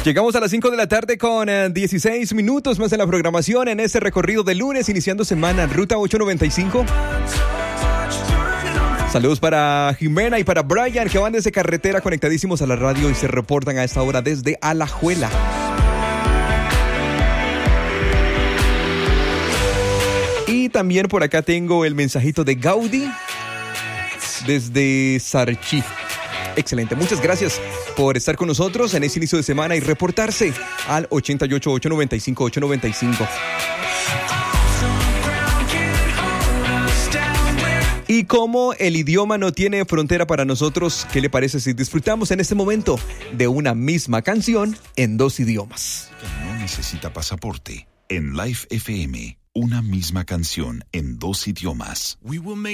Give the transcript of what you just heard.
Llegamos a las 5 de la tarde con 16 minutos más en la programación en este recorrido de lunes, iniciando semana, Ruta 895. Saludos para Jimena y para Brian, que van desde carretera conectadísimos a la radio y se reportan a esta hora desde Alajuela. Y también por acá tengo el mensajito de Gaudí desde Sarchí. Excelente, muchas gracias por estar con nosotros en este inicio de semana y reportarse al 88-895-895. Y como el idioma no tiene frontera para nosotros, ¿qué le parece si disfrutamos en este momento de una misma canción en dos idiomas? No necesita pasaporte. En Live FM, una misma canción en dos idiomas.